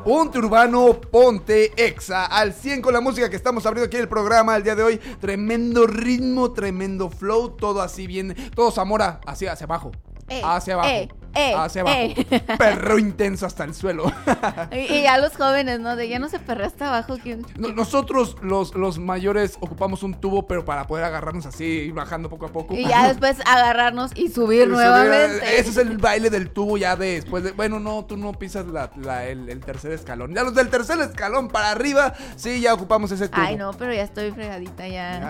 Ponte Urbano, ponte Exa, al 100 con la música que estamos abriendo aquí en el programa el día de hoy. Tremendo ritmo, tremendo flow, todo así bien, todo Zamora, así hacia abajo. Hacia abajo. Hacia abajo. Perreo intenso hasta el suelo. Y ya los jóvenes, ¿no? De ya no se perrea hasta abajo. Nosotros, los mayores, ocupamos un tubo, pero para poder agarrarnos así, ir bajando poco a poco. Y ya después agarrarnos y subir nuevamente. Ese es el baile del tubo ya después de... Bueno, no, tú no pisas el tercer escalón. Ya los del tercer escalón para arriba, sí, ya ocupamos ese tubo. Ay, no, pero ya estoy fregadita,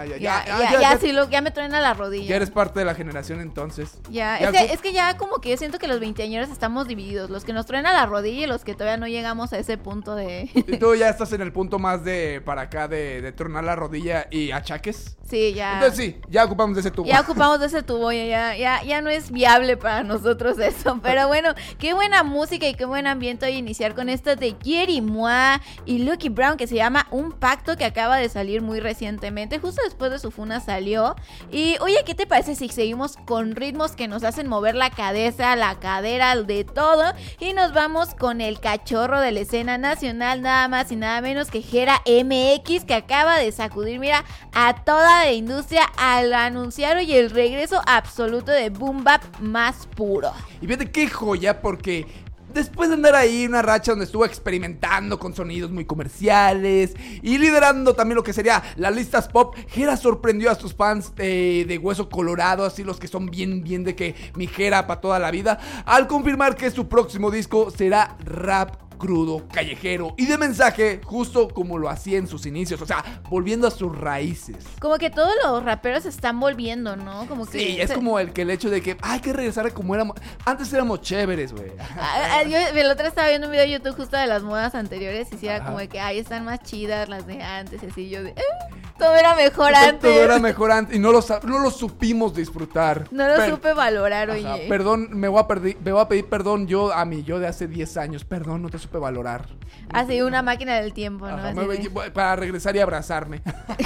ya me truena la rodilla. Ya eres parte de la generación entonces. Es que ya como que yo siento que los veinteañeros estamos divididos, los que nos truena la rodilla y los que todavía no llegamos a ese punto de... ¿Y tú ya estás en el punto más de para acá de tronar la rodilla y achaques? Sí, ya. Entonces sí, ya ocupamos de ese tubo. Ya ocupamos de ese tubo, ya no es viable para nosotros eso. Pero bueno, qué buena música y qué buen ambiente hoy iniciar con esto de Jerry Mois y Lucky Brown, que se llama Un Pacto, que acaba de salir muy recientemente, justo después de su funa salió. Y oye, ¿qué te parece si seguimos con ritmos que nos hacen mover la cabeza, la cadera, de todo? Y nos vamos con el cachorro de la escena nacional, nada más y nada menos que Jera MX, que acaba de sacudir, mira, a toda la industria al anunciar hoy el regreso absoluto de Boom Bap más puro. Y fíjate qué joya, porque después de andar ahí una racha donde estuvo experimentando con sonidos muy comerciales y liderando también lo que sería las listas pop, Jera sorprendió a sus fans de Hueso Colorado, así los que son bien de que mi Jera para toda la vida, al confirmar que su próximo disco será rap crudo, callejero y de mensaje, justo como lo hacía en sus inicios, o sea, volviendo a sus raíces. Como que todos los raperos se están volviendo, ¿no? Como que sí, es como el hecho de que hay que regresar a como éramos. Antes éramos chéveres, güey. Yo el otro estaba viendo un video de YouTube justo de las modas anteriores y sí era como de que, están más chidas las de antes, y así yo de... todo era mejor antes. Todo era mejor antes y no lo supimos disfrutar. No lo supe valorar, oye. Perdón, me voy a pedir perdón yo de hace 10 años. Perdón, no te supe valorar. Así una máquina del tiempo, ¿no? Para regresar y abrazarme.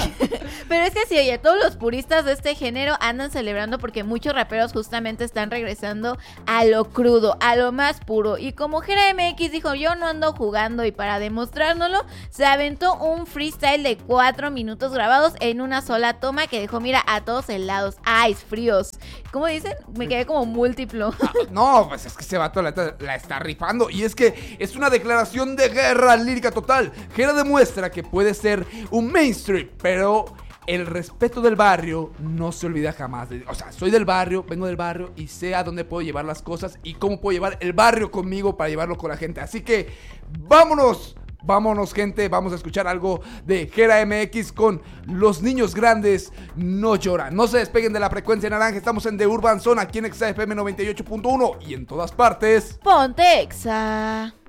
Pero es que sí, oye, todos los puristas de este género andan celebrando porque muchos raperos justamente están regresando a lo crudo, a lo más puro. Y como Jera MX dijo, yo no ando jugando, y para demostrárnoslo, se aventó un freestyle de 4 minutos grabados en una sola toma que dejó, mira, a todos helados, fríos. ¿Cómo dicen? Me quedé como múltiplo. No, pues es que ese vato la está rifando. Y es que es una declaración de guerra lírica total. Jera demuestra que puede ser un mainstream, pero el respeto del barrio no se olvida jamás. O sea, soy del barrio, vengo del barrio y sé a dónde puedo llevar las cosas y cómo puedo llevar el barrio conmigo para llevarlo con la gente. Así que vámonos, gente, vamos a escuchar algo de Jera MX con Los Niños Grandes No Lloran. No se despeguen de la frecuencia naranja, estamos en The Urban Zone, aquí en Exa FM 98.1 y en todas partes. Ponte Exa.